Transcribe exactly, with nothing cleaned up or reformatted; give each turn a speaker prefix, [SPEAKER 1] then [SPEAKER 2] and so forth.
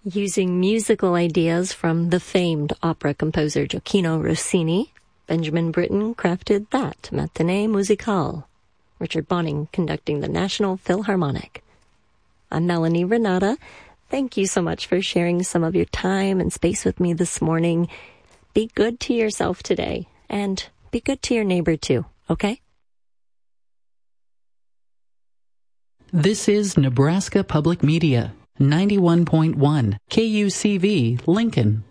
[SPEAKER 1] Using musical ideas from the famed opera composer Gioacchino Rossini, Benjamin Britten crafted that Matinée Musicale. Richard Bonning conducting the National Philharmonic. I'm Melanie Renata. Thank you so much for sharing some of your time and space with me this morning. Be good to yourself today, and be good to your neighbor too, okay?
[SPEAKER 2] This is Nebraska Public Media, ninety-one point one K U C V, Lincoln.